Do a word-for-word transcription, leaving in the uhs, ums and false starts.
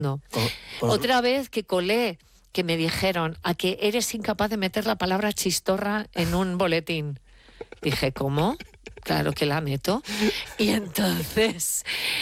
No. Por- por- Otra vez que colé, que me dijeron a que eres incapaz de meter la palabra chistorra en un boletín. Dije, ¿cómo? Claro que la meto. Y entonces